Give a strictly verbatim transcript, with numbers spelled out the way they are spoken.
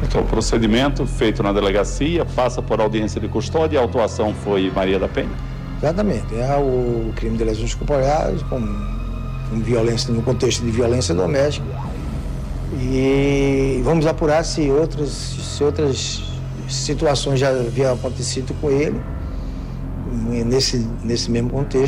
Então, o procedimento feito na delegacia passa por audiência de custódia e a autuação foi Maria da Penha? Exatamente. É o crime de lesões corporais com, com violência, no contexto de violência doméstica. E vamos apurar se outras, se outras situações já haviam acontecido com ele nesse, nesse mesmo contexto.